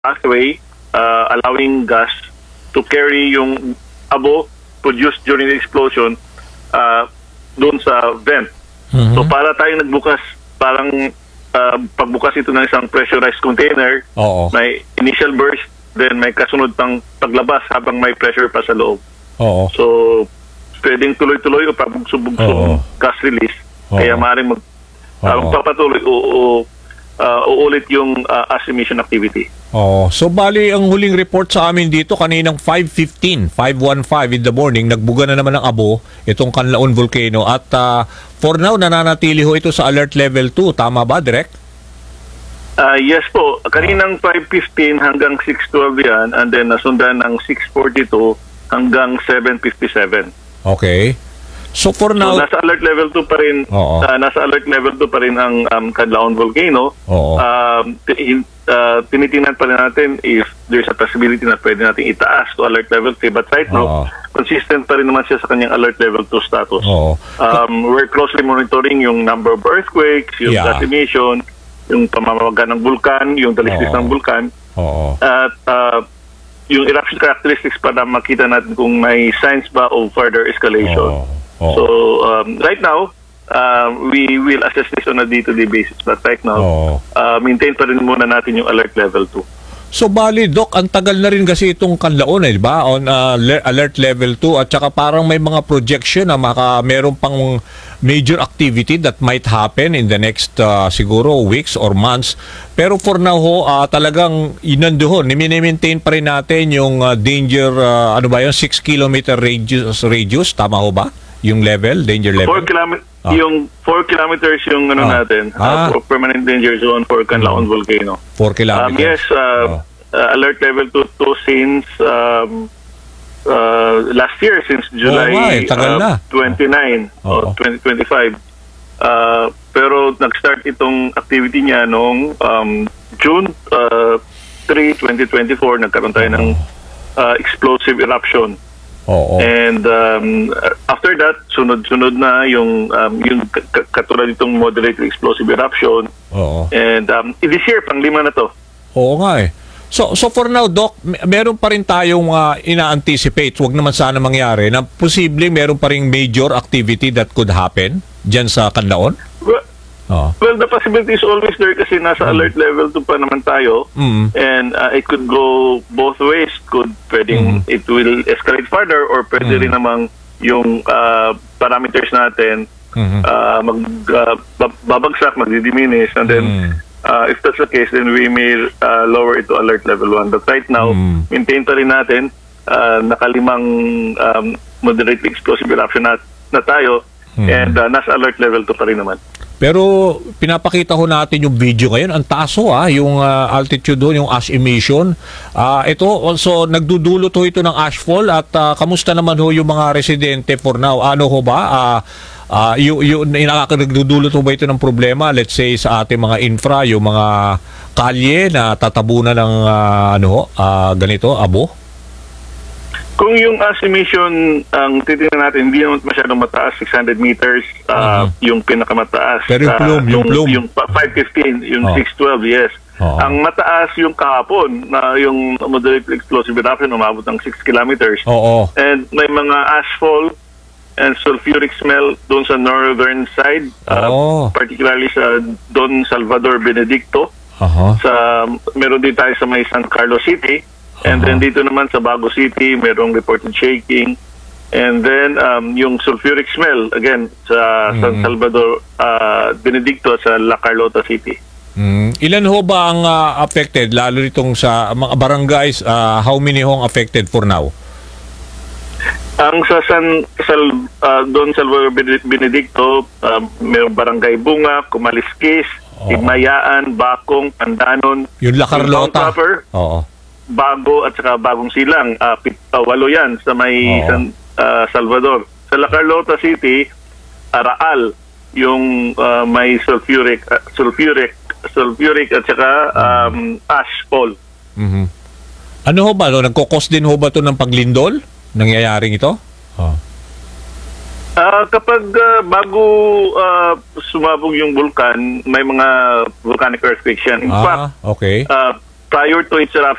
pathway allowing gas to carry yung abo produced during the explosion doon sa vent. So para tayong nagbukas, parang pagbukas ito ng isang pressurized container, may initial burst, then may kasunod pang paglabas habang may pressure pa sa loob. So pwedeng tuloy-tuloy o pabugsog-bugsog gas release. Kaya maaaring magpapatuloy o uulit yung ash emission activity. So bali ang huling report sa amin dito kaninang 5:15 in the morning, nagbuga na naman ng abo itong Canlaon Volcano at for now nananatili ho ito sa alert level 2. Tama ba, Direk? Yes po. Kaninang 5:15 hanggang 6:12 yan, and then nasundan ng 6:42 hanggang 7:57. Okay. So for now, nasa alert level 2 pa rin. Nasa alert level 2 pa rin ang Canlaon Volcano. Tinitingnan pa rin natin if there's a possibility na pwede natin itaas to alert level 3, but right now consistent pa rin naman siya sa kanyang alert level 2 status. We're closely monitoring yung number of earthquakes, yung gas emission, yung pamamaga ng vulkan, yung dalisdis ng vulkan, at yung eruption characteristics para makita natin kung may signs ba of further escalation. So right now, we will assess this on a day-to-day basis, but right now, maintain pa rin muna natin yung alert level 2. So bali, Doc, ang tagal na rin kasi itong Canlaon, di ba? On alert level 2 at saka parang may mga projection na meron pang major activity that might happen in the next siguro weeks or months. Pero for now ho, talagang inandoon, i-maintain pa rin natin yung danger, 6 kilometer radius, tama ho ba? Yung level, danger level? 4 kilometers. Yung 4 kilometers yung natin, permanent danger zone for Canlaon Volcano. 4 kilometers. Yes, alert level 2 since last year, since July 29 o 2025. Pero nag-start itong activity niya noong June 3, 2024. Nagkaroon tayo ng explosive eruption. And after that, sunod-sunod na yung katulad itong moderate explosive eruption. And this year, pang-5 na to. Oo nga eh. So for now, Doc, meron pa rin tayong ina-anticipate, wag naman sana mangyari, na posibleng meron pa rin major activity that could happen dyan sa Canlaon? Well, the possibility is always there kasi nasa alert level 2 pa naman tayo, and it could go both ways. Pwedeng it will escalate further, or pwede rin namang yung parameters natin babagsak, magdi-diminish, and then if that's the case, then we may lower it to alert level 1. But right now, maintain pa rin natin, nakalimang moderate explosive eruption na tayo, and nasa alert level 2 pa rin naman. Pero pinapakita ho natin yung video ngayon, ang taas ho yung altitude doon, yung ash emission. Ito, also nagdudulot ho ito ng ashfall at kamusta naman ho yung mga residente for now? Ano ho ba? Nagdudulot ho ba ito ng problema, let's say sa ating mga infra, yung mga kalye na tatabunan ng ganito, abo? Kung yung ash emission ang titingnan natin, hindi naman masyadong mataas, 600 meters, yung pinakamataas. Pero yung plume. Yung 515, yung 612, yes. Ang mataas yung kahapon, na yung moderate explosive eruption, umabot ng 6 kilometers. And may mga ashfall and sulfuric smell doon sa northern side, particularly sa Don Salvador Benedicto. Meron din tayo sa may San Carlos City. And then dito naman sa Bago City, merong reported shaking. And then yung sulfuric smell, again, sa San Salvador Benedicto at sa La Carlota City. Ilan ho ba ang affected, lalo nitong sa mga barangays? How many ho ang affected for now? Ang sa Don Salvador Benedicto, merong Barangay Bunga, Kumaliskis, Higmayaan, Bakong, Pandanon. Yung La Carlota? Bago at saka Bagong Silang, 8 yan sa may San Salvador. Sa La Carlota City, Araal, yung may sulfuric at saka ash fall. Ano ho ba? Nagkukos din ho ba ito ng paglindol? Nangyayaring ito? Kapag bago sumabog yung vulkan, may mga volcanic earthquakes yan. In fact, prior to its eruption,